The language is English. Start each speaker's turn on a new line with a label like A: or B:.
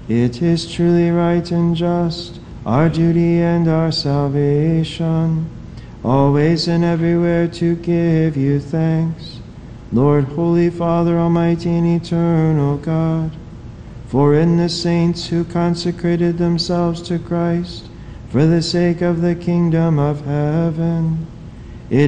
A: It is truly right and just, our duty and our salvation, always and everywhere to give you thanks, Lord, Holy Father, Almighty and eternal God. For in the saints who consecrated themselves to Christ, for the sake of the kingdom of heaven,